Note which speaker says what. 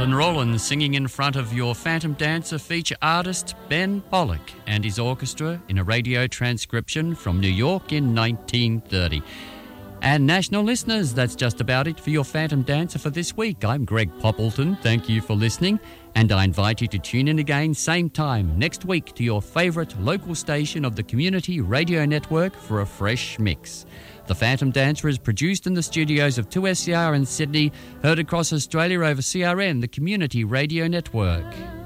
Speaker 1: Alan Rowland singing in front of your Phantom Dancer feature artist Ben Pollock and his orchestra in a radio transcription from New York in 1930. And national listeners, that's just about it for your Phantom Dancer for this week. I'm Greg Poppleton. Thank you for listening, and I invite you to tune in again same time next week to your favourite local station of the Community Radio Network for a fresh mix. The Phantom Dancer is produced in the studios of 2SCR in Sydney, heard across Australia over CRN, the Community Radio Network.